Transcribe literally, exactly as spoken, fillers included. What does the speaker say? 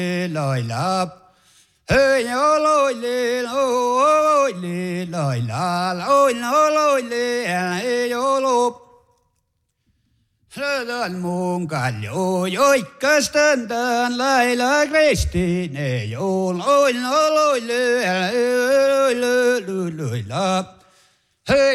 loi la hey yo loi le loi le loi la loi no loi le hey yo lo Sõdan mun kalju joikaständan lailla Kristine jo loi no loi le loi la